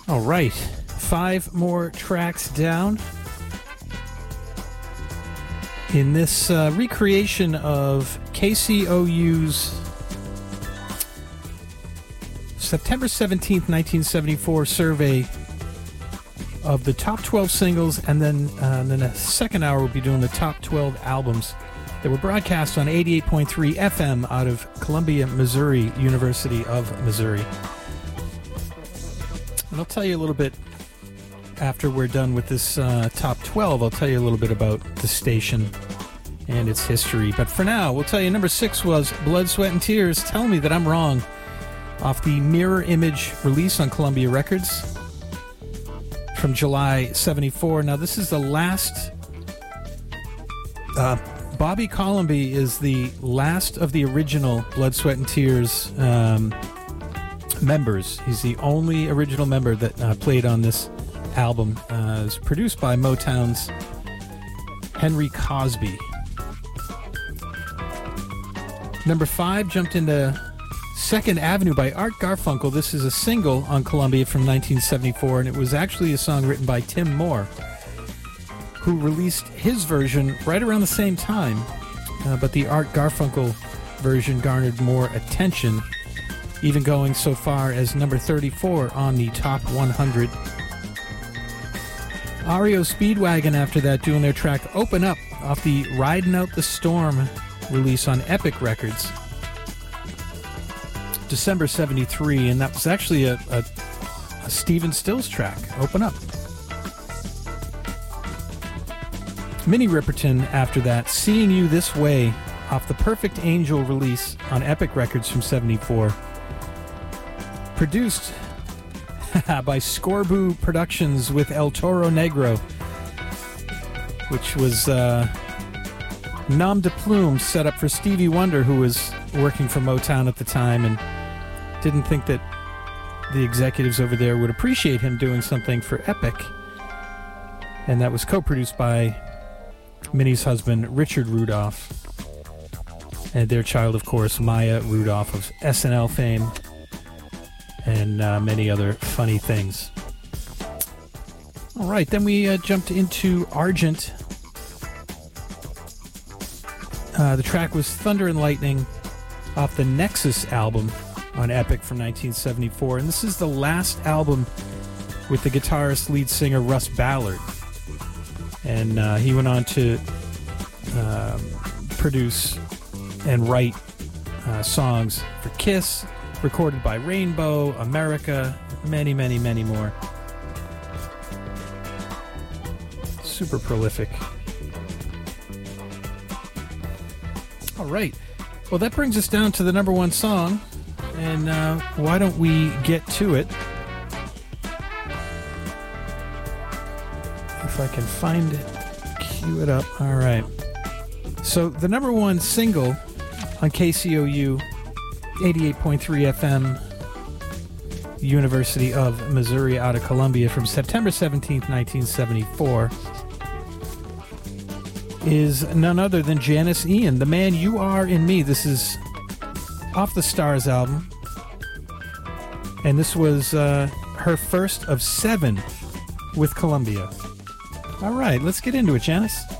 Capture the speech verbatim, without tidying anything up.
All right, five more tracks down in this uh, recreation of K C O U's September seventeenth, nineteen seventy-four survey of the top twelve singles, and then uh, and then the second hour we'll be doing the top twelve albums that were broadcast on eighty-eight point three F M out of Columbia, Missouri, University of Missouri. And I'll tell you a little bit after we're done with this uh, top twelve. I'll tell you a little bit about the station and its history. But for now, we'll tell you number six was Blood, Sweat, and Tears, Tell Me That I'm Wrong, off the Mirror Image release on Columbia Records from July seventy-four. Now, this is the last... Uh, Bobby Colomby is the last of the original Blood, Sweat, and Tears um, members. He's the only original member that uh, played on this album. Uh, it was produced by Motown's Henry Cosby. Number five jumped into Second Avenue by Art Garfunkel. This is a single on Columbia from nineteen seventy-four, and it was actually a song written by Tim Moore, who released his version right around the same time, uh, but the Art Garfunkel version garnered more attention, even going so far as number thirty-four on the top one hundred. R E O Speedwagon after that doing their track Open Up off the Riding Out the Storm release on Epic Records, December seventy-three, and that was actually a, a, a Stephen Stills track, Open Up. Minnie Riperton after that, Seeing You This Way off the Perfect Angel release on Epic Records from seventy-four. Produced by Scorboo Productions with El Toro Negro, which was uh, nom de plume set up for Stevie Wonder, who was working for Motown at the time and didn't think that the executives over there would appreciate him doing something for Epic. And that was co-produced by Minnie's husband, Richard Rudolph, and their child, of course, Maya Rudolph of S N L fame and uh, many other funny things. All right, then we uh, jumped into Argent. Uh, the track was Thunder and Lightning off the Nexus album on Epic from nineteen seventy-four, and this is the last album with the guitarist lead singer Russ Ballard. And uh, he went on to uh, produce and write uh, songs for Kiss, recorded by Rainbow, America, many, many, many more. Super prolific. All right. Well, that brings us down to the number one song. And uh, why don't we get to it? If I can find it, cue it up. All right. So the number one single on K C O U, eighty-eight point three F M, University of Missouri out of Columbia from September seventeenth, nineteen seventy-four, is none other than Janis Ian, The Man You Are in Me. This is off the Stars album. And this was uh, her first of seven with Columbia. All right, let's get into it, Janis.